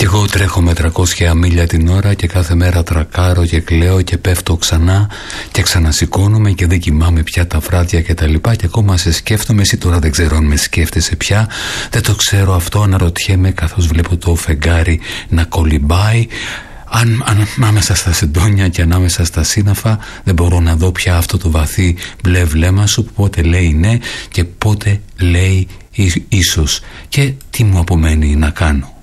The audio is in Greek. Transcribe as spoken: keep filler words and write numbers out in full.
Εγώ τρέχω με τριακόσια μίλια την ώρα και κάθε μέρα τρακάρω και κλαίω και πέφτω ξανά και ξανασηκώνομαι και δεν κοιμάμαι πια τα βράδια και τα λοιπά και ακόμα σε σκέφτομαι. Εσύ τώρα δεν ξέρω αν με σκέφτεσαι πια, δεν το ξέρω αυτό, αναρωτιέμαι καθώς βλέπω το φεγγάρι να κολυμπάει. Αν, αν ανάμεσα στα σεντόνια και ανάμεσα στα σύννεφα δεν μπορώ να δω πια αυτό το βαθύ μπλε βλέμμα σου που πότε λέει ναι και πότε λέει ίσως. Και τι μου απομένει να κάνω?